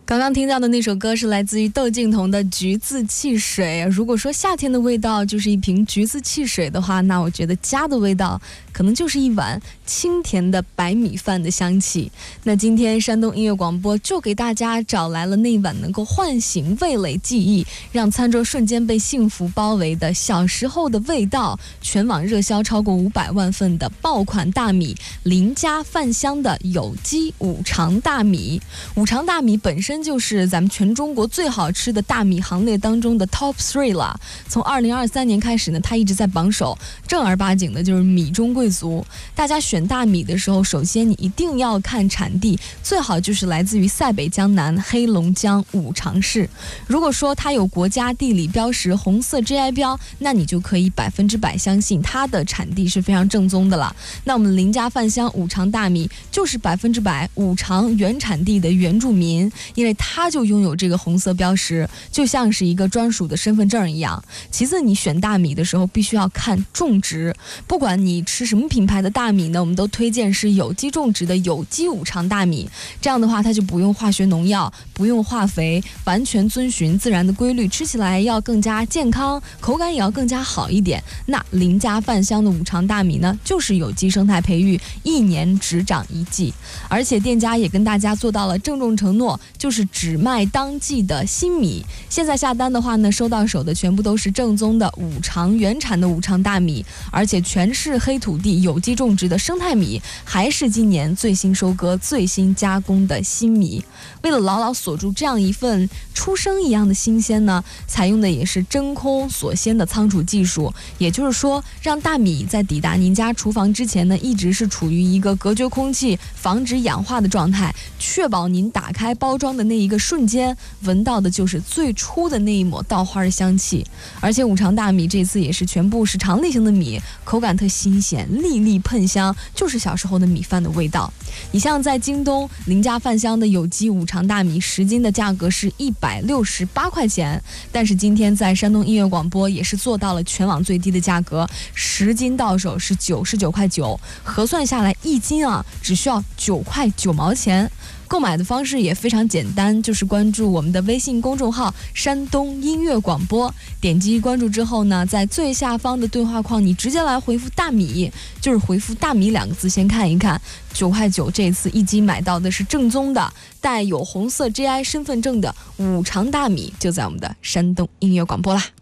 刚刚听到的那首歌是来自于窦靖童的《橘子汽水》。如果说夏天的味道就是一瓶橘子汽水的话，那我觉得家的味道可能就是一碗清甜的白米饭的香气。那今天山东音乐广播就给大家找来了那碗能够唤醒味蕾记忆，让餐桌瞬间被幸福包围的小时候的味道。全网热销超过500万份的爆款大米，邻家饭香的有机五常大米。五常大米本身就是咱们全中国最好吃的大米行列当中的 top 3了。从2023年开始呢，它一直在榜首，正儿八经的就是米中贵族。大家选大米的时候，首先你一定要看产地，最好就是来自于塞北江南黑龙江五常市。如果说它有国家地理标识红色 GI 标，那你就可以100%相信它的产地是非常正宗的了。那我们邻家饭香五常大米就是100%五常原产地的原住民，因为它就拥有这个红色标识，就像是一个专属的身份证一样。其次，你选大米的时候必须要看种植，不管你吃什么品牌的大米呢，我们都推荐是有机种植的有机五常大米。这样的话，它就不用化学农药，不用化肥，完全遵循自然的规律，吃起来要更加健康，口感也要更加好一点。那邻家饭香的五常大米呢，就是有机生态培育，1年只长1季。而且店家也跟大家做到了郑重承诺，就是只卖当季的新米。现在下单的话呢，收到手的全部都是正宗的五常原产的五常大米，而且全是黑土地有机种植的生态米，还是今年最新收割最新加工的新米。为了牢牢锁住这样一份出生一样的新鲜呢，采用的也是真空锁鲜的仓储技术，也就是说让大米在抵达您家厨房之前呢，一直是处于一个隔绝空气防止氧化的状态，确保您打开包装的那一个瞬间闻到的就是最初的那一抹稻花的香气。而且五常大米这次也是全部是常粒型的米，口感特新鲜，粒粒喷香，就是小时候的米饭的味道。你像在京东邻家饭香的有机五常大米10斤的价格是168块钱，但是今天在山东音乐广播也是做到了全网最低的价格，10斤到手是99块9，核算下来1斤只需要9块9毛钱。购买的方式也非常简单，就是关注我们的微信公众号山东音乐广播，点击关注之后呢，在最下方的对话框你直接来回复大米，就是回复大米2个字，先看一看9块9，这次1斤买到的是正宗的带有红色 GI 身份证的五常大米，就在我们的山东音乐广播啦。